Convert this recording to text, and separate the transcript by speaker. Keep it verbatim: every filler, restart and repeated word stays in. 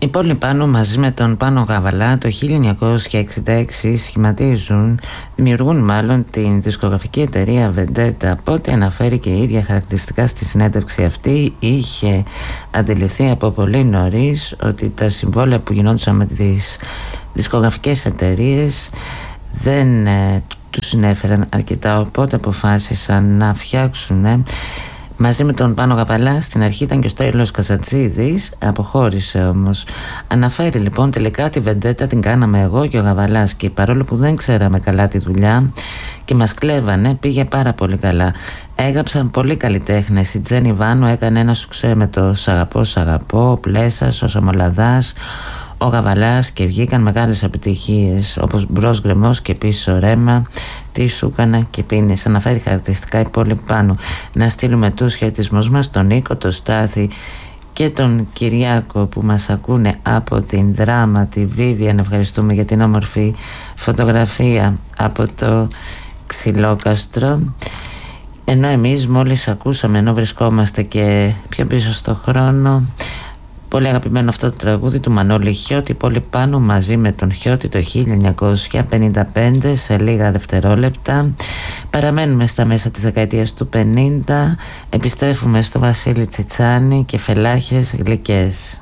Speaker 1: Η πόλη Πάνου μαζί με τον Πάνο Γαβαλά το χίλια εννιακόσια εξήντα έξι σχηματίζουν, δημιουργούν μάλλον την δισκογραφική εταιρεία Vendetta. Από ό,τι αναφέρει και η ίδια χαρακτηριστικά στη συνέντευξη αυτή, είχε αντιληφθεί από πολύ νωρίς ότι τα συμβόλαια που γινόντουσαν με τις δισκογραφικές εταιρείες δεν ε, τους συνέφεραν αρκετά, οπότε αποφάσισαν να φτιάξουν ε, μαζί με τον Πάνο Γαβαλά. Στην αρχή ήταν και ο Στέλιος Καζατζίδης, αποχώρησε όμως. Αναφέρει λοιπόν, τελικά τη Vendetta την κάναμε εγώ και ο Γαβαλάς, και παρόλο που δεν ξέραμε καλά τη δουλειά και μας κλέβανε, πήγε πάρα πολύ καλά. Έγραψαν πολλοί καλλιτέχνες. Η Τζένι Βάνου έκανε ένα σουξέ με το «Σ' αγαπώ, σ' αγαπώ», ο Πλέσας, ο Σαμολαδάς, ο Γαβαλάς, και βγήκαν μεγάλες επιτυχίες όπως «Μπρος γκρεμός» και «Πίσω ρέμα», «Τι σου έκανα» και «Πίνεις». Αναφέρει χαρακτηριστικά η πόλη Πάνου. Να στείλουμε τους χαιρετισμούς μας τον Νίκο, τον Στάθη και τον Κυριάκο που μας ακούνε από την Δράμα, τη Βίβιαν. Ευχαριστούμε για την όμορφη φωτογραφία από το Ξυλόκαστρο. Ενώ εμείς μόλις ακούσαμε, ενώ βρισκόμαστε και πιο πίσω στο χρόνο, πολύ αγαπημένο αυτό το τραγούδι του Μανώλη Χιώτη, «Πόλη Πάνου» μαζί με τον Χιώτη το χίλια εννιακόσια πενήντα πέντε, σε λίγα δευτερόλεπτα. Παραμένουμε στα μέσα της δεκαετίας του πενήντα, επιστρέφουμε στο Βασίλη Τσιτσάνη και «Φελάχες γλυκές».